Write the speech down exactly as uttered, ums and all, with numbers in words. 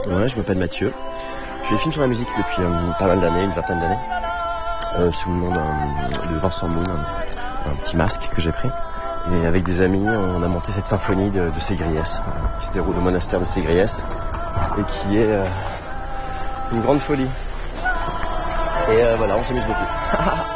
Ouais, je m'appelle Mathieu. Je fais des films sur la musique depuis euh, pas mal d'années, une vingtaine d'années, euh, sous le nom d'un- de Vincent Moon, un, un petit masque que j'ai pris. Et avec des amis, on a monté cette symphonie de, de Ségriès, euh, qui se déroule au monastère de Ségriès, et qui est euh, une grande folie. Et euh, voilà, on s'amuse beaucoup.